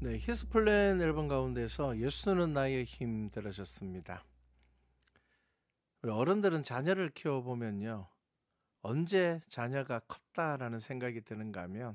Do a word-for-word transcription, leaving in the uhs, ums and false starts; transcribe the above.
네, 히스플랜 앨범 가운데서 예수는 나의 힘 들으셨습니다. 우리 어른들은 자녀를 키워보면요. 언제 자녀가 컸다라는 생각이 드는가 하면